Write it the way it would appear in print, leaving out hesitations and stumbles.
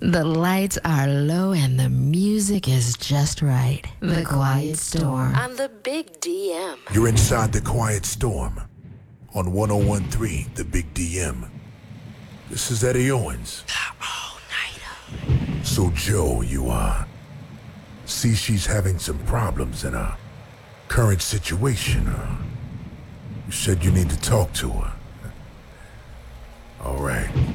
The lights are low and the music is just right. The Quiet Storm on the Big DM. You're inside the Quiet Storm on 1013 The Big DM. This is Eddie Owens. So Joe, you see she's having some problems in her current situation. You said you need to talk to her. All right.